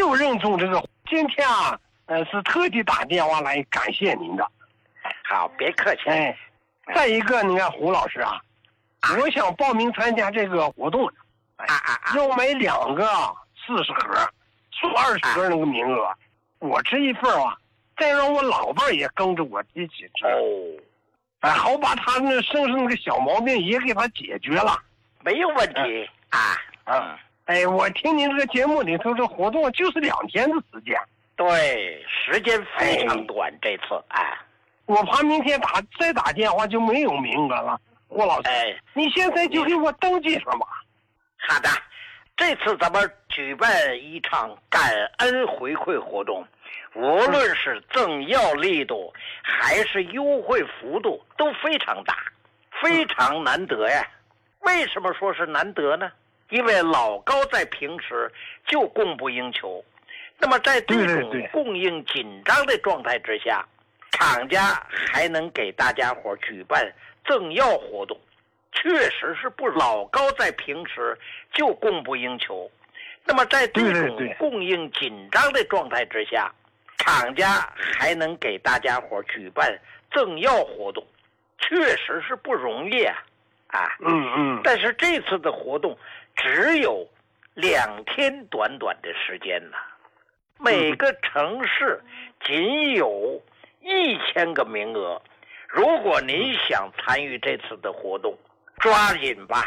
有认中这个。今天啊，是特地打电话来感谢您的。 好，别客气。 再一个，你看胡老师啊，我想报名参加这个活动，要买2个40盒，送20盒那个名额。我这一份啊，再让我老伴也跟着我一起吃。好把他那身上那个小毛病也给他解决了。 没有问题我听您这个节目里头，这活动就是2天的时间。 对，时间非常短。这次我怕明天再打电话就没有名额了。胡老师，你现在就给我登记上吧。 好的，这次咱们举办一场感恩回馈活动，无论是赠药力度还是优惠幅度都非常大，非常难得呀。为什么说是难得呢？因为老高在平时就供不应求，那么在这种供应紧张的状态之下，厂家还能给大家伙举办赠药活动，确实是不老高在平时就供不应求，那么在这种供应紧张的状态之下，厂家还能给大家伙举办赠药活动，确实是不容易但是这次的活动只有2天短短的时间呢，每个城市仅有1000个名额。如果您想参与这次的活动，抓紧吧，